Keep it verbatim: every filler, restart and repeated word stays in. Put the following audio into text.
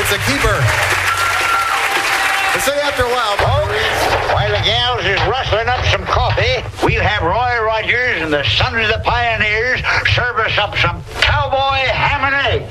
It's a keeper. Say after a while, folks, while the gals is rustling up some coffee, we'll have Roy Rogers and the Sons of the Pioneers serve us up some cowboy ham and eggs.